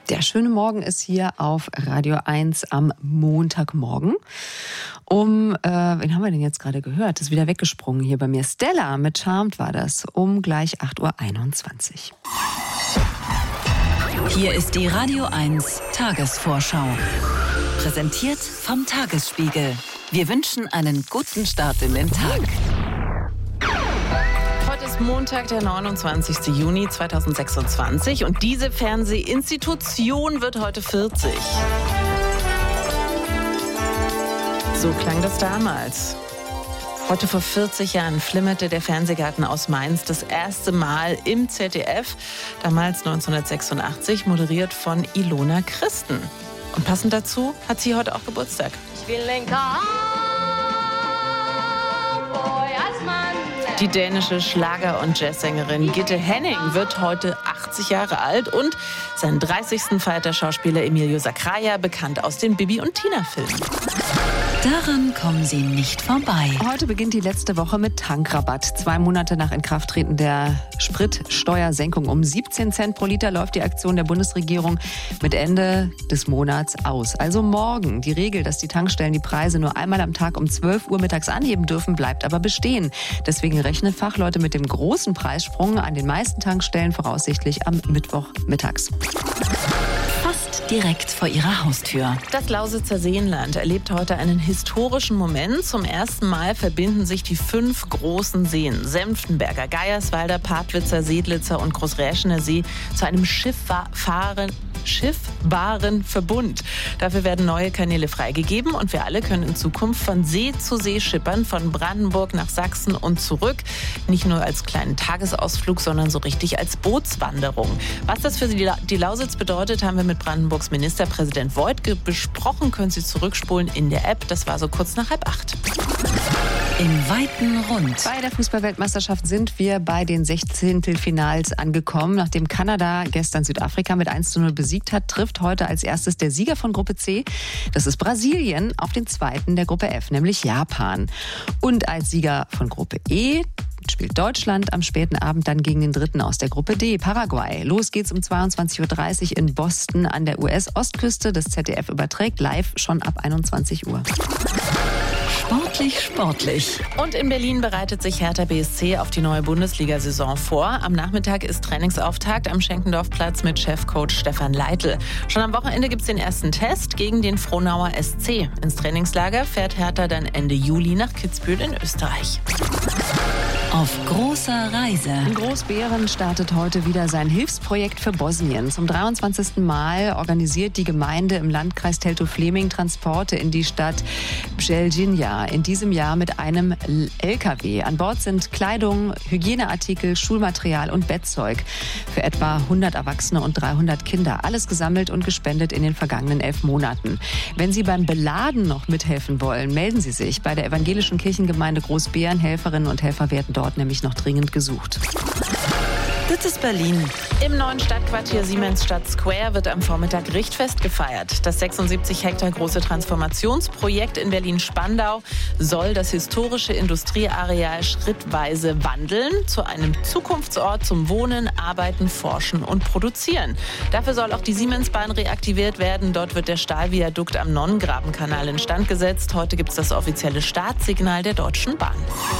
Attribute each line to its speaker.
Speaker 1: Der schöne Morgen ist hier auf Radio 1 am Montagmorgen. Wen haben wir denn jetzt gerade gehört? Ist wieder weggesprungen hier bei mir. Stella mit Charmed war das, um gleich 8.21
Speaker 2: Uhr. Hier ist die Radio 1 Tagesvorschau. Präsentiert vom Tagesspiegel. Wir wünschen einen guten Start in den Tag.
Speaker 3: Heute ist Montag, der 29. Juni 2026 und diese Fernsehinstitution wird heute 40. So klang das damals. Heute vor 40 Jahren flimmerte der Fernsehgarten aus Mainz das erste Mal im ZDF. Damals 1986, moderiert von Ilona Christen. Und passend dazu hat sie heute auch Geburtstag.
Speaker 4: Ich will den Cowboy als Mann.
Speaker 3: Die dänische Schlager- und Jazzsängerin Gitte Henning wird heute 80 Jahre alt und seinen 30. feiert der Schauspieler Emilio Sacraia, bekannt aus den Bibi und Tina-Filmen.
Speaker 2: Daran kommen Sie nicht vorbei.
Speaker 1: Heute beginnt die letzte Woche mit Tankrabatt. 2 Monate nach Inkrafttreten der Spritsteuersenkung um 17 Cent pro Liter läuft die Aktion der Bundesregierung mit Ende des Monats aus. Also morgen. Die Regel, dass die Tankstellen die Preise nur einmal am Tag um 12 Uhr mittags anheben dürfen, bleibt aber bestehen. Deswegen rechnen Fachleute mit dem großen Preissprung an den meisten Tankstellen voraussichtlich am Mittwoch mittags.
Speaker 2: Fast direkt vor ihrer Haustür.
Speaker 3: Das Lausitzer Seenland erlebt heute einen historischen Moment. Zum ersten Mal verbinden sich die 5 großen Seen, Senftenberger, Geierswalder, Partwitzer, Sedlitzer und Großräschener See, zu einem schiffbaren Verbund. Dafür werden neue Kanäle freigegeben und wir alle können in Zukunft von See zu See schippern, von Brandenburg nach Sachsen und zurück. Nicht nur als kleinen Tagesausflug, sondern so richtig als Bootswanderung. Was das für die Lausitz bedeutet, haben wir mit Brandenburgs Ministerpräsident Woidke besprochen. Können Sie zurückspulen in der App. Das war so kurz nach 7:30.
Speaker 2: Im weiten Rund.
Speaker 1: Bei der Fußball-Weltmeisterschaft sind wir bei den 16. angekommen. Nachdem Kanada gestern Südafrika mit 1:0 besiegt hat, trifft heute als erstes der Sieger von Gruppe C, das ist Brasilien, auf den zweiten der Gruppe F, nämlich Japan. Und als Sieger von Gruppe E spielt Deutschland am späten Abend dann gegen den dritten aus der Gruppe D, Paraguay. Los geht's um 22.30 Uhr in Boston an der US-Ostküste. Das ZDF überträgt live schon ab 21 Uhr.
Speaker 2: Sportlich.
Speaker 3: Und in Berlin bereitet sich Hertha BSC auf die neue Bundesliga-Saison vor. Am Nachmittag ist Trainingsauftakt am Schenkendorfplatz mit Chefcoach Stefan Leitl. Schon am Wochenende gibt es den ersten Test gegen den Frohnauer SC. Ins Trainingslager fährt Hertha dann Ende Juli nach Kitzbühel in Österreich.
Speaker 2: Auf großer Reise.
Speaker 1: In Großbeeren startet heute wieder sein Hilfsprojekt für Bosnien. Zum 23. Mal organisiert die Gemeinde im Landkreis Teltow-Fleming Transporte in die Stadt Bjeljina. In diesem Jahr mit einem LKW. An Bord sind Kleidung, Hygieneartikel, Schulmaterial und Bettzeug für etwa 100 Erwachsene und 300 Kinder. Alles gesammelt und gespendet in den vergangenen 11 Monaten. Wenn Sie beim Beladen noch mithelfen wollen, melden Sie sich bei der evangelischen Kirchengemeinde Großbeeren. Helferinnen und Helfer werden dort nämlich noch dringend gesucht.
Speaker 2: Das ist Berlin.
Speaker 3: Im neuen Stadtquartier Siemensstadt Square wird am Vormittag Richtfest gefeiert. Das 76 Hektar große Transformationsprojekt in Berlin-Spandau soll das historische Industrieareal schrittweise wandeln zu einem Zukunftsort zum Wohnen, Arbeiten, Forschen und Produzieren. Dafür soll auch die Siemensbahn reaktiviert werden. Dort wird der Stahlviadukt am Nonnengrabenkanal instand gesetzt. Heute gibt es das offizielle Startsignal der Deutschen Bahn.